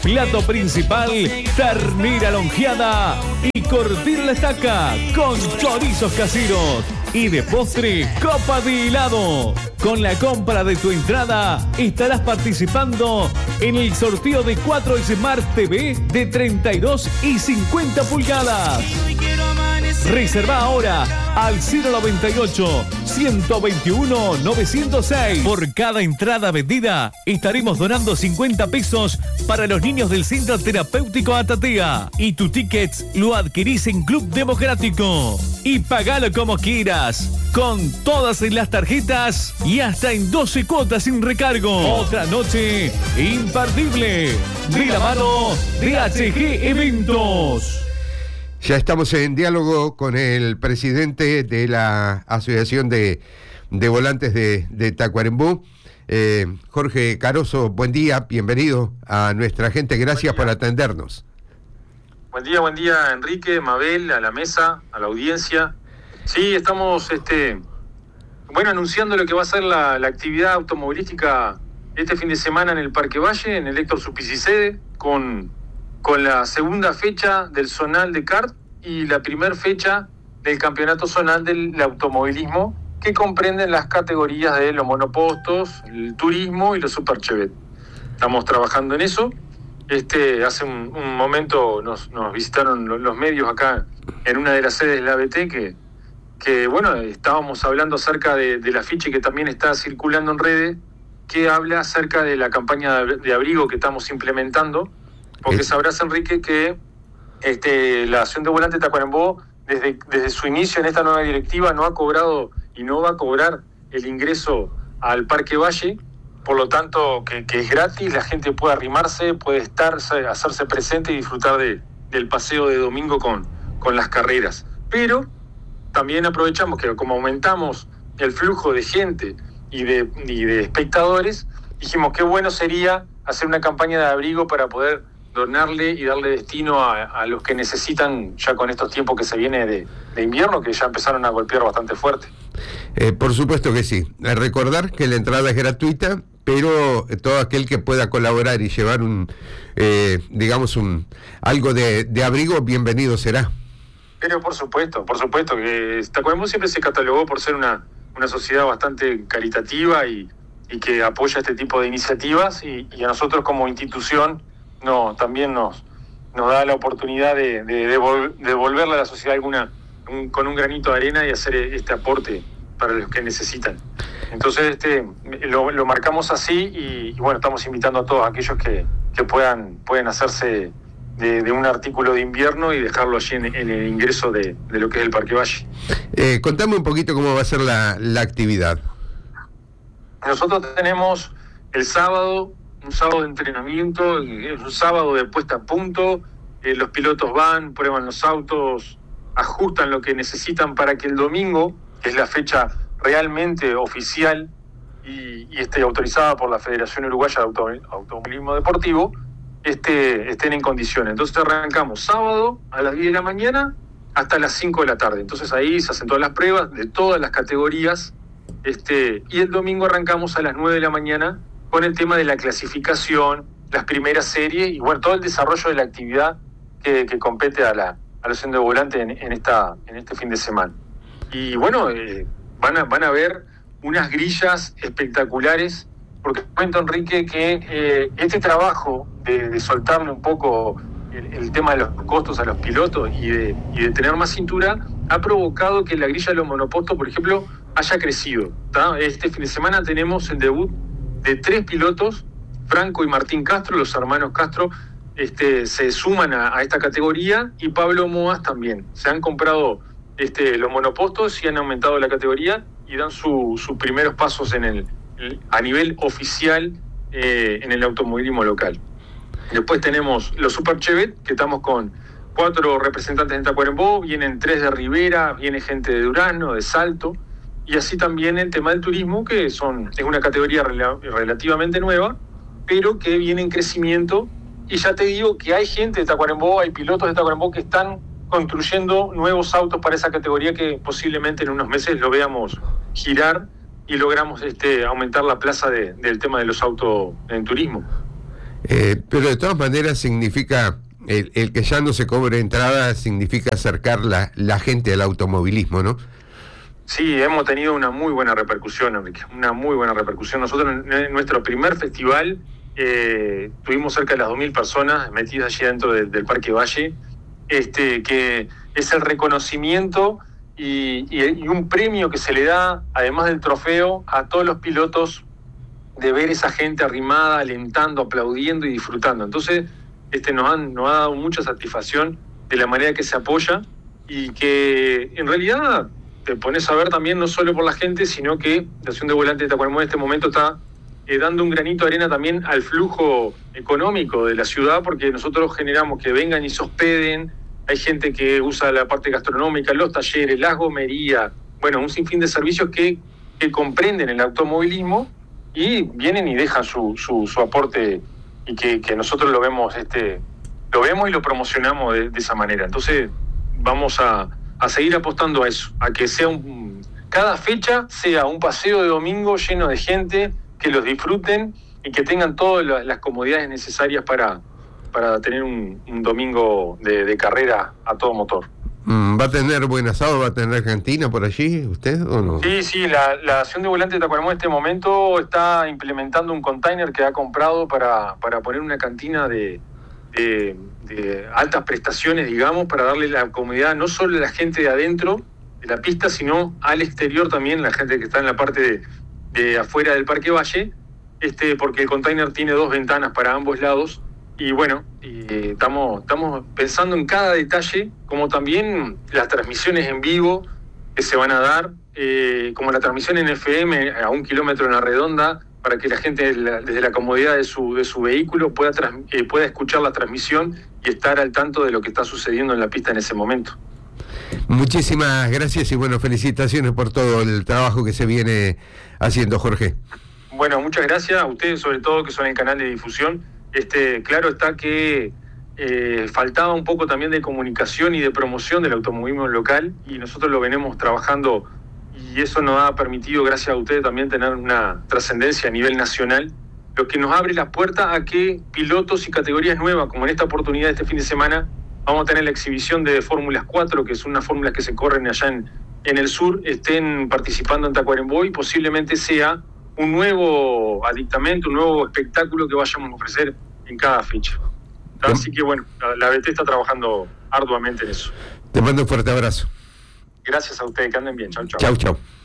Plato principal, ternera lonjeada y cordero a la estaca con chorizos caseros. Y de postre, copa de helado. Con la compra de tu entrada, estarás participando en el sorteo de 4 Smart TV de 32 y 50 pulgadas. Reserva ahora al 098-121-906. Por cada entrada vendida, estaremos donando 50 pesos para los niños del Centro Terapéutico Atatea. Y tu ticket lo adquirís en Club Democrático. Y pagalo como quieras, con todas las tarjetas y hasta en 12 cuotas sin recargo. Otra noche imperdible de la mano de HG Eventos. Ya estamos en diálogo con el presidente de la Asociación de Volantes de Tacuarembó, Jorge Caroso. Buen día, bienvenido a nuestra gente, gracias por atendernos. Buen día, Enrique, Mabel, a la mesa, a la audiencia. Sí, estamos anunciando lo que va a ser la actividad automovilística este fin de semana en el Parque Valle, en el Héctor Supicicede, con la segunda fecha del zonal de kart y la primera fecha del campeonato zonal del automovilismo, que comprenden las categorías de los monopostos, el turismo y los superchevet. Estamos trabajando en eso. Hace un momento nos visitaron los medios acá en una de las sedes de la ABT que estábamos hablando acerca del afiche que también está circulando en redes, que habla acerca de la campaña de abrigo que estamos implementando. Porque sabrás, Enrique, que la Asociación de Volantes de Tacuarembó, desde su inicio en esta nueva directiva, no ha cobrado y no va a cobrar el ingreso al Parque Valle, por lo tanto, que es gratis, la gente puede arrimarse, puede hacerse presente y disfrutar del paseo de domingo con las carreras. Pero también aprovechamos que como aumentamos el flujo de gente y de espectadores, dijimos qué bueno sería hacer una campaña de abrigo para poder donarle y darle destino a los que necesitan ya con estos tiempos que se viene de invierno, que ya empezaron a golpear bastante fuerte. Por supuesto que sí. Recordar que la entrada es gratuita, pero todo aquel que pueda colaborar y llevar algo de abrigo, bienvenido será. Pero por supuesto, que Tacuarembó siempre se catalogó por ser una sociedad bastante caritativa y que apoya este tipo de iniciativas, y a nosotros como institución también nos da la oportunidad de devolverle a la sociedad con un granito de arena y hacer este aporte para los que necesitan. Entonces lo marcamos así y estamos invitando a todos aquellos que pueden hacerse de un artículo de invierno y dejarlo allí en el ingreso de lo que es el Parque Valle. Contame un poquito cómo va a ser la actividad. Nosotros tenemos el sábado, un sábado de entrenamiento, un sábado de puesta a punto. Los pilotos van, prueban los autos, ajustan lo que necesitan para que el domingo, que es la fecha realmente oficial y autorizada por la Federación Uruguaya de Automovilismo Deportivo, estén en condiciones. Entonces arrancamos sábado a las 10 de la mañana hasta las 5 de la tarde. Entonces ahí se hacen todas las pruebas de todas las categorías, y el domingo arrancamos a las 9 de la mañana con el tema de la clasificación, las primeras series y todo el desarrollo de la actividad que compete a la Asociación de Volantes en este fin de semana. Y van a ver unas grillas espectaculares, porque cuento, Enrique, que este trabajo de soltarle un poco el tema de los costos a los pilotos y de tener más cintura ha provocado que la grilla de los monopostos, por ejemplo, haya crecido, ¿tá? Este fin de semana tenemos el debut de 3 pilotos, Franco y Martín Castro, los hermanos Castro, se suman a esta categoría, y Pablo Moas también. Se han comprado los monopostos y han aumentado la categoría y dan sus primeros pasos a nivel oficial en el automovilismo local. Después tenemos los Superchevet, que estamos con 4 representantes de Tacuarembó, vienen 3 de Rivera, viene gente de Durazno, de Salto, y así también el tema del turismo, que es una categoría relativamente nueva, pero que viene en crecimiento. Y ya te digo que hay gente de Tacuarembó, hay pilotos de Tacuarembó que están construyendo nuevos autos para esa categoría, que posiblemente en unos meses lo veamos girar y logramos aumentar la plaza del tema de los autos en turismo. Pero de todas maneras significa, el que ya no se cobre entrada significa acercar la gente al automovilismo, ¿no? Sí, hemos tenido una muy buena repercusión, Enrique, una muy buena repercusión. Nosotros en nuestro primer festival tuvimos cerca de las 2.000 personas metidas allí dentro del Parque Valle, que es el reconocimiento y un premio que se le da, además del trofeo, a todos los pilotos, de ver esa gente arrimada, alentando, aplaudiendo y disfrutando. Entonces, nos ha dado mucha satisfacción de la manera que se apoya, y que en realidad te pones a ver también no solo por la gente, sino que la Asociación de Volantes de Tacuarembó en este momento está dando un granito de arena también al flujo económico de la ciudad, porque nosotros generamos que vengan y se hospeden. Hay gente que usa la parte gastronómica, los talleres, las gomerías, bueno, un sinfín de servicios que comprenden el automovilismo, y vienen y dejan su aporte, y que nosotros lo vemos y lo promocionamos de esa manera. Entonces vamos a seguir apostando a eso, a que sea cada fecha sea un paseo de domingo lleno de gente, que los disfruten y que tengan todas las comodidades necesarias para tener un domingo de carrera a todo motor. ¿Va a tener buen asado? ¿Va a tener cantina por allí usted o no? Sí, la Asociación de Volantes de Tacuarembó en este momento está implementando un container que ha comprado para poner una cantina de altas prestaciones, digamos, para darle la comodidad no solo a la gente de adentro de la pista, sino al exterior también, la gente que está en la parte de afuera del Parque Valle, porque el container tiene 2 ventanas para ambos lados. Y bueno, estamos pensando en cada detalle, como también las transmisiones en vivo que se van a dar, como la transmisión en FM a 1 kilómetro en la redonda, para que la gente desde la comodidad de su vehículo pueda escuchar la transmisión y estar al tanto de lo que está sucediendo en la pista en ese momento. Muchísimas gracias y bueno, felicitaciones por todo el trabajo que se viene haciendo, Jorge. Bueno, muchas gracias a ustedes, sobre todo, que son el canal de difusión. Claro está que faltaba un poco también de comunicación y de promoción del automovilismo local, y nosotros lo venimos trabajando, y eso nos ha permitido, gracias a ustedes, también tener una trascendencia a nivel nacional, lo que nos abre la puerta a que pilotos y categorías nuevas, como en esta oportunidad este fin de semana, vamos a tener la exhibición de Fórmulas 4, que son unas fórmulas que se corren allá en el sur, estén participando en Tacuarembó, y posiblemente sea un nuevo adictamento, un nuevo espectáculo que vayamos a ofrecer en cada fecha. Así que bueno, la BT está trabajando arduamente en eso. Te mando un fuerte abrazo. Gracias a ustedes, que anden bien. Chau, chau. Chau, chau.